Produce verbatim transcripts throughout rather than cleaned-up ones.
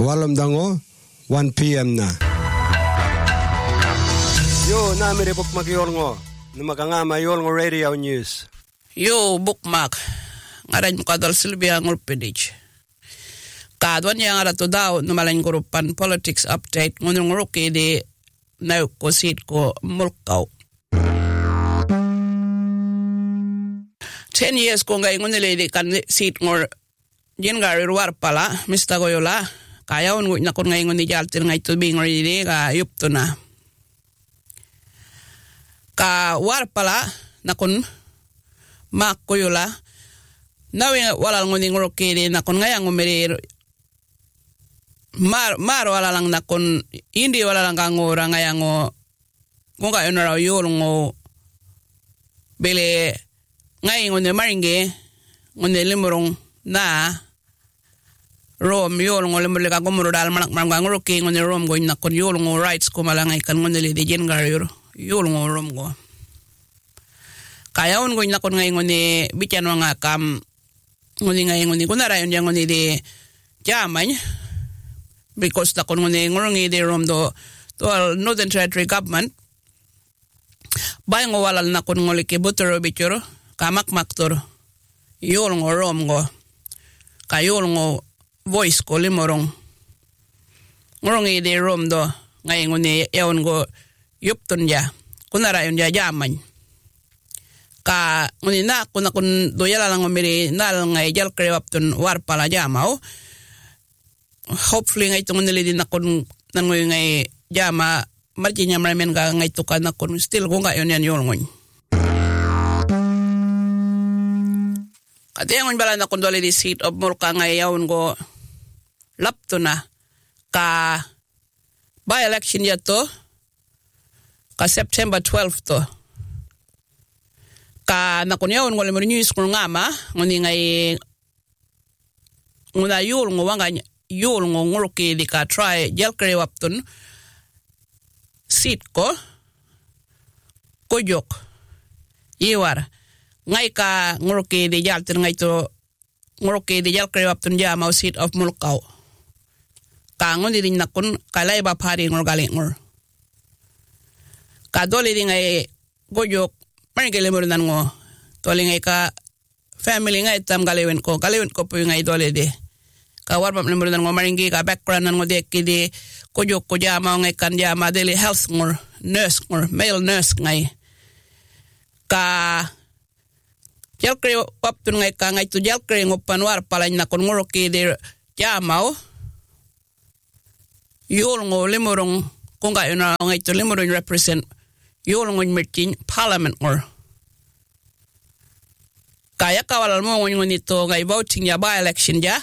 Walam dango one p.m. na. Yo, namire buk mag-yolngo. Numakanga mayolngo radio news. Yo, bookmark. Ngaran mo kadal Sylvia Ngurpedich. Kadwan yang ara to daw numalan grupan politics update ngunung ruki di naw ko sit ko mulkaw. Ten years ko ngay ngunili di kan sit ngor jen gari ruar pala Mister Goyola kaya un na kun ngay nguni jaltir ngay tubing ngori di ka yupto na. Ka war pala na kun mak Goyola nawe wala nguni ngoroki di na kun ngayang umiri mar mar wala lang na kun hindi wala lang kang ora ngayang o kung kayo na raw yun ngo bele ngay ngunde maringe ngunde limurong na rom yun ngo limurong ka kumuro dal manak marang ngoroki ngunde rom go na kun yun ngo rights ko malangay kan ngunde li di jen garyur yun ngo rom go kaya un go na kun ngay ngunde bityan nga kam ngunde ngay ngunde kunarayon dyan ngunde di jamay because the kununi ngurungi de rom do to Northern Territory government bay ngo walal na kun ngoli ke butero bichoro kamak maktor yol ngo rom go kayol ngo voice ko limorong ngurungi de rom do ngay nguni eon go yupton ja kunara yon ja jaman ka nguni na kun kun do yala lang ngomiri nal ngay jal krewapton war pala jamao hopefully ngay tungon nila din akong nangoy ngay jama marji niya maramin ka ngay tukan akong still kung kayo niyan yun ngoy. Kati yung bala na kung dole di seat of more ka ngay yawon ko lapto na ka by election ya to ka September twelfth to ka nakon yawon ko limon news kung nga ma nguni ngay nguna yul ngwanga yul ngongoroki di ka try jel kre waptun sit ko kojok iwar ngai ka ngoroki di jaltir ngai to ngoroki di jel kre waptun ja mau sit of mulkaw ka ngondi din nakun kalay ba pari ngor galing ngor ka dole di ngai kojok marigele mo nan ngo dole ngai ka family ngai tam galewen ko galewen ko pu ngai dole di kawar pam number ng maringi ka background ng de kidi kujok ko jama ngay kan jama daily health ngor nurse ngor male nurse ngay ka jalkre waptun ngay ka ngay tu jalkre ngopan war palay na kon ngoro kidi jama yul ngo limurong kung kayo na ngay tu limurong represent yul ngo merchin parliament ngor kaya kawalal mo ngo nito ngay voting ya by election ja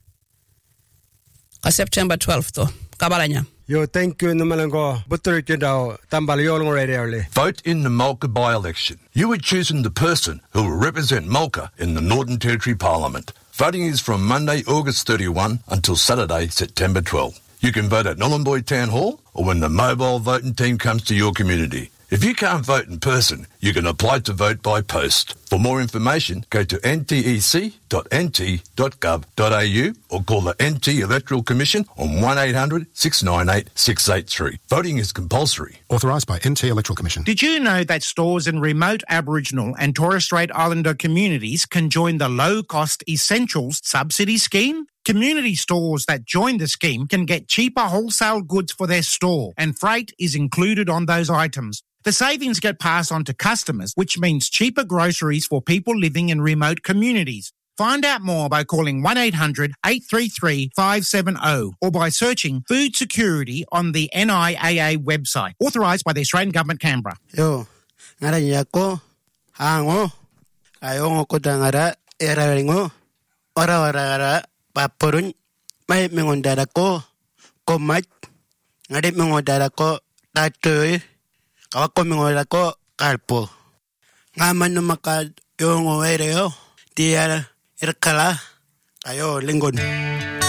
ka September twelfth to kabalanya. Yo, thank you numalango butter daw tambal yolngo radio le. Vote in the Mulka by-election. You are choosing the person who will represent Mulka in the Northern Territory Parliament. Voting is from Monday, August thirty-first until Saturday, September twelfth. You can vote at Nhulunbuy Town Hall or when the mobile voting team comes to your community. If you can't vote in person, you can apply to vote by post. For more information, go to n t e c dot n t dot gov dot a u or call the N T Electoral Commission on one eight hundred six nine eight six eight three. Voting is compulsory. Authorised by N T Electoral Commission. Did you know that stores in remote Aboriginal and Torres Strait Islander communities can join the low-cost Essentials Subsidy Scheme? Community stores that join the scheme can get cheaper wholesale goods for their store, and freight is included on those items. The savings get passed on to customers, which means cheaper groceries for people living in remote communities. Find out more by calling one eight hundred eight three three five seven zero or by searching food security on the N I A A website, authorised by the Australian Government, Canberra. Yo, ngara yako, hango, ayongo kutangara, eraringo, ora ora ora, paporun, may mengondara ko, komat, ngari mengondara ko, tatoy, kawako mengondara ko, kalpo. Ngaman no makad, yung oereo, tiara, irkala, ayo, lingon.